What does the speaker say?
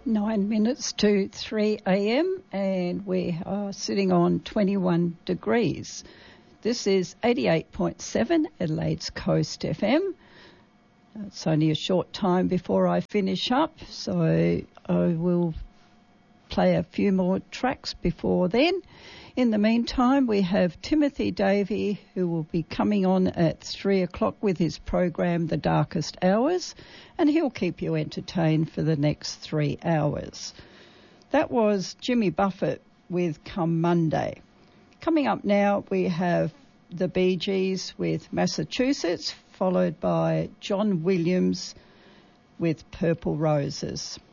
9 minutes to 3 a.m. and we are sitting on 21 degrees. This is 88.7 Adelaide's Coast FM. It's only a short time before I finish up, so I will play a few more tracks before then. In the meantime, we have Timothy Davey, who will be coming on at 3 o'clock with his program, The Darkest Hours, and he'll keep you entertained for the next 3 hours. That was Jimmy Buffett with Come Monday. Coming up now, we have the Bee Gees with Massachusetts, followed by John Williams with Purple Roses.